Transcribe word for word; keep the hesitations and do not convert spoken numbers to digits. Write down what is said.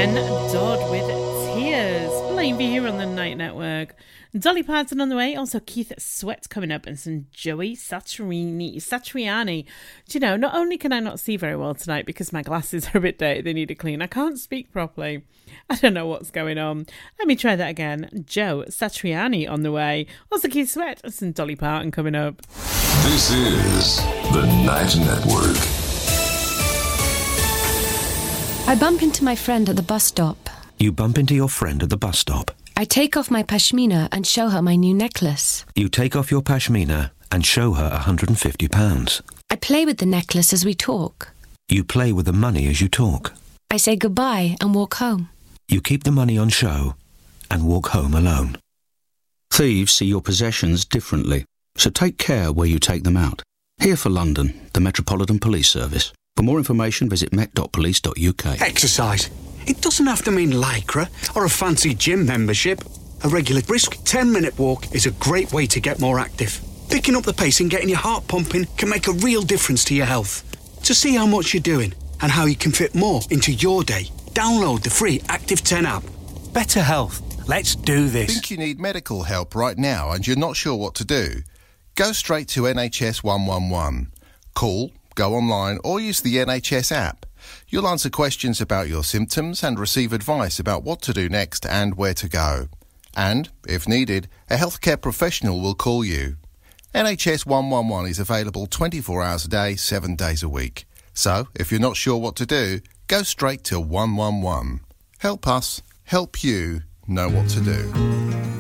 Ken Dodd with Tears, playing for here on the Night Network. Dolly Parton on the way, also Keith Sweat coming up, and some Joey Satriani. Satriani. Do you know, not only can I not see very well tonight because my glasses are a bit dirty, they need a clean, I can't speak properly. I don't know what's going on. Let me try that again. Joe Satriani on the way, also Keith Sweat, and some Dolly Parton coming up. This is the Night Network. I bump into my friend at the bus stop. You bump into your friend at the bus stop. I take off my pashmina and show her my new necklace. You take off your pashmina and show her one hundred fifty pounds. I play with the necklace as we talk. You play with the money as you talk. I say goodbye and walk home. You keep the money on show and walk home alone. Thieves see your possessions differently, so take care where you take them out. Here for London, the Metropolitan Police Service. For more information, visit met dot police dot U K. Exercise. It doesn't have to mean lycra or a fancy gym membership. A regular brisk ten-minute walk is a great way to get more active. Picking up the pace and getting your heart pumping can make a real difference to your health. To see how much you're doing and how you can fit more into your day, download the free Active ten app. Better health. Let's do this. Think you need medical help right now and you're not sure what to do? Go straight to N H S one one one. Call, go online or use the N H S app. You'll answer questions about your symptoms and receive advice about what to do next and where to go. And, if needed, a healthcare professional will call you. N H S one one one is available twenty-four hours a day, seven days a week. So, if you're not sure what to do, go straight to one one one. Help us, help you know what to do.